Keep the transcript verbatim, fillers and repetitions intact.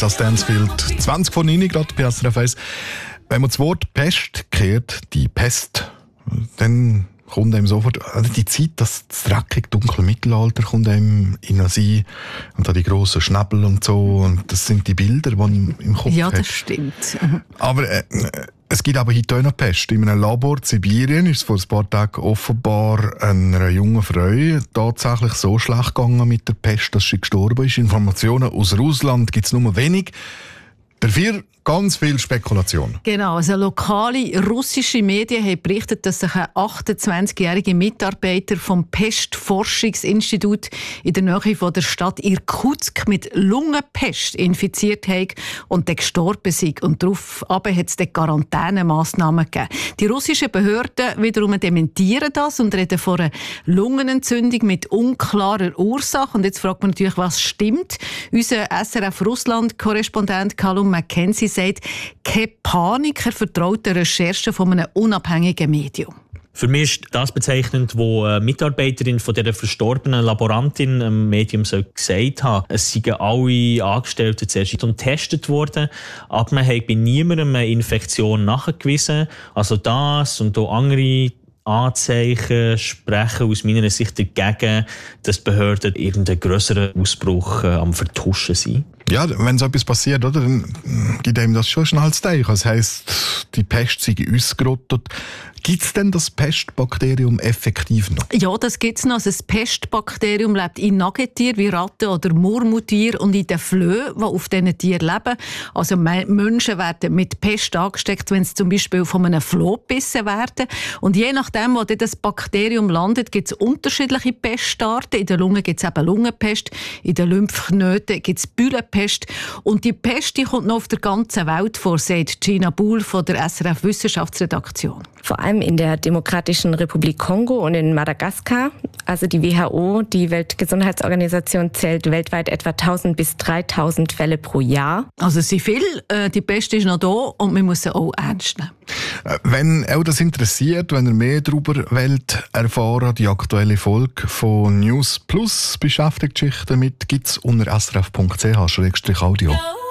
eins aus Stansfield. zwanzig vor neun gerade bei S R F eins. Wenn man das Wort Pest hört, die Pest, dann kommt einem sofort, also die Zeit, das dreckige, dunkle Mittelalter kommt einem in den Sinn. Und da die grossen Schnäbel und so. Und das sind die Bilder, die man im Kopf hat. Ja, das hat. Stimmt. Aber äh, es gibt aber heute auch noch Pest. In einem Labor in Sibirien ist es vor ein paar Tagen offenbar einer jungen Frau tatsächlich so schlecht gegangen mit der Pest, dass sie gestorben ist. Informationen aus Russland gibt es nur wenig. Dafür ganz viel Spekulation. Genau, also lokale russische Medien haben berichtet, dass sich ein achtundzwanzigjähriger Mitarbeiter vom Pestforschungsinstitut in der Nähe von der Stadt Irkutsk mit Lungenpest infiziert hat und dann gestorben ist. Und daraufhin hat es dann Quarantänemaßnahmen gegeben. Die russischen Behörden wiederum dementieren das und reden von einer Lungenentzündung mit unklarer Ursache. Und jetzt fragt man natürlich, was stimmt. Unser S R F-Russland-Korrespondent Callum McKenzie sagt, keine Panik, er vertraut der Recherche von einem unabhängigen Medium. Für mich ist das bezeichnend, wo eine Mitarbeiterin von dieser verstorbenen Laborantin im Medium so gesagt hat. Es seien alle Angestellten zuerst getestet worden, aber man hat bei niemandem eine Infektion nachgewiesen. Also das und auch andere Anzeichen sprechen aus meiner Sicht dagegen, dass die Behörden irgendeinen grösseren Ausbruch äh, am Vertuschen sind. Ja, wenn so etwas passiert, oder, dann gibt einem das schon schnell zu denken. Das heisst, die Pest sei ausgerottet. Gibt es denn das Pestbakterium effektiv noch? Ja, das gibt es noch. Also das Pestbakterium lebt in Nagetieren wie Ratten oder Murmeltieren und in den Flöhen, die auf diesen Tieren leben. Also Menschen werden mit Pest angesteckt, wenn sie zum Beispiel von einem Floh gebissen werden. Und je nachdem, wo das Bakterium landet, gibt es unterschiedliche Pestarten. In der Lunge gibt es eben Lungenpest, in den Lymphknoten gibt es Büllenpest. Und die Pest die kommt noch auf der ganzen Welt vor, sagt Gina Buhl von der S R F-Wissenschaftsredaktion. Vor allem in der Demokratischen Republik Kongo und in Madagaskar. Also die W H O, die Weltgesundheitsorganisation, zählt weltweit etwa tausend bis dreitausend Fälle pro Jahr. Also es sind viel, äh, die Pest ist noch da und wir müssen auch ernst nehmen. Wenn euch das interessiert, wenn ihr mehr darüber wollt erfahren, die aktuelle Folge von News Plus beschäftigt sich damit, gibt es unter s r f punkt c h Audio.